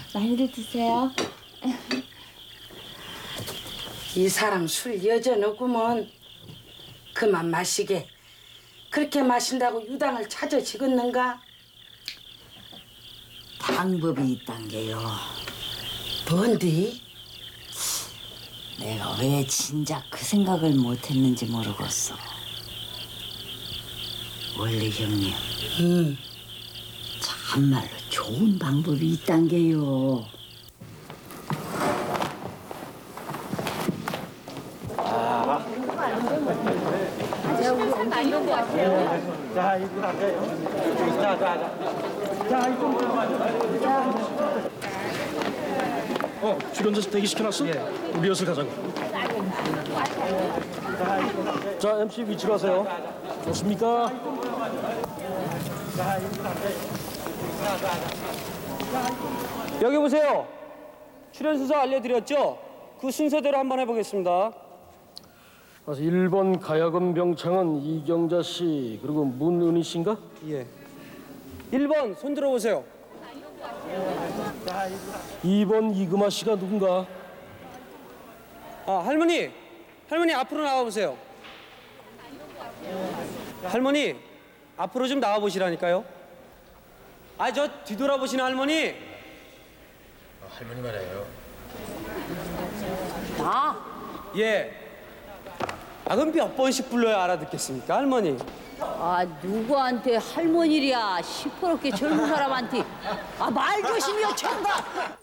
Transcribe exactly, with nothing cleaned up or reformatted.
많이들 드세요. 이 사람 술 여전하구먼. 그만 마시게. 그렇게 마신다고 유당을 찾아 지겠는가? 방법이 있단 게요. 뭔디? 내가 왜 진작 그 생각을 못했는지 모르겠어. 원래 형님, 응. 참말로 좋은 방법이 있단 게요. 자, 이거 앉아요. 자, 자, 자. 자, 이거. 어, 출연자 대기 시켜놨어? 예. 우리 리허설 가자고. 자, 엠씨 위치로 하세요. 좋습니까? 여기 보세요. 출연 순서 알려드렸죠? 그 순서대로 한번 해보겠습니다. 그래서 일 번 가야금 병창은 이경자 씨, 그리고 문은희 씨인가? 예. 일 번 손 들어보세요. 이 번 이금아 씨가 누군가? 아, 할머니. 할머니 앞으로 나와보세요. 할머니 앞으로 좀 나와보시라니까요. 아, 저 뒤돌아보시는 할머니. 할머니 말이에요. 나? 예. 아, 그럼 몇 번씩 불러야 알아듣겠습니까, 할머니? 아, 누구한테 할머니랴 시퍼렇게 젊은 사람한테. 아, 말 조심이요, 청가.